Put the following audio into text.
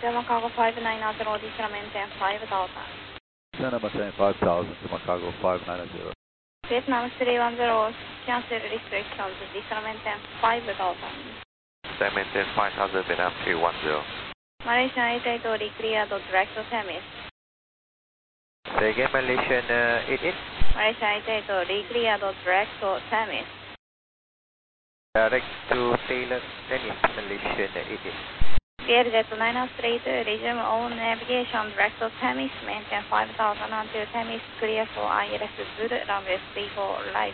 Macago 590, descend maintain 5000. Descend maintain 5000 to Macago 590. Vietnam 310, cancel restrictions, descend maintain 5000. Descend maintain 5000, Vietnam 310. Malaysian 882, cleared direct to Temis. Say again, Malaysian 88? Malaysian 882, cleared direct to Temis. Direct to Taylor, Temis, Malaysian 88. Clearjet to 903, resume all navigation direct to Temis, maintain 5000 until Temis, clear for ILS Zulu, runway 34 right.